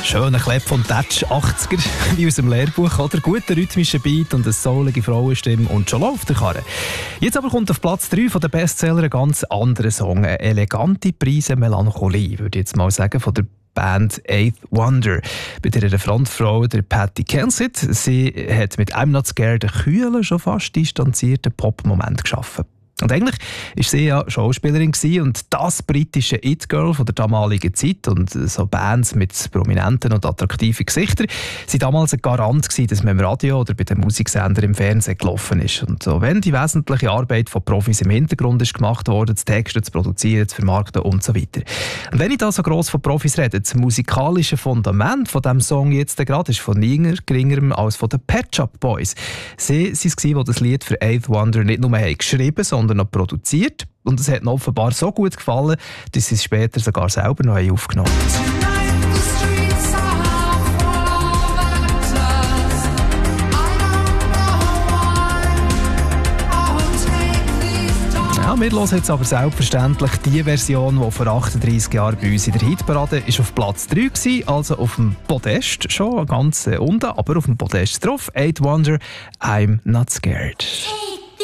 Schöner Klepp von Touch 80er, wie aus dem Lehrbuch, oder? Guter rhythmischer Beat und eine soulige Frauenstimme und schon läuft der Karre. Jetzt aber kommt auf Platz 3 von den Bestseller ein ganz anderer Song. Eine elegante Prise Melancholie, würde ich jetzt mal sagen, von der Band Eighth Wonder. Bei ihrer Frontfrau, der Patty Kensett. Sie hat mit «I'm Not Scared» einen kühlen, schon fast distanzierten Pop-Moment geschaffen. Und eigentlich war sie ja Schauspielerin und das britische It-Girl von der damaligen Zeit und so Bands mit prominenten und attraktiven Gesichtern waren damals ein Garant gewesen, dass man im Radio oder bei den Musiksendern im Fernsehen gelaufen ist. Und so, wenn die wesentliche Arbeit von Profis im Hintergrund ist gemacht wurde, das Texten, zu produzieren, zu vermarkten und so weiter. Und wenn ich da so gross von Profis rede, das musikalische Fundament von diesem Song jetzt gerade ist von niemand geringerem als von den Pet Shop Boys. Sie waren es, die das Lied für Eighth Wonder nicht nur geschrieben, sondern noch produziert. Und es hat ihnen offenbar so gut gefallen, dass sie es später sogar selber noch aufgenommen haben. Ja, wir hören jetzt aber selbstverständlich die Version, die vor 38 Jahren bei uns in der Hitparade ist auf Platz 3 war, also auf dem Podest, schon ganz unten, aber auf dem Podest drauf. Eighth Wonder, «I'm Not Scared».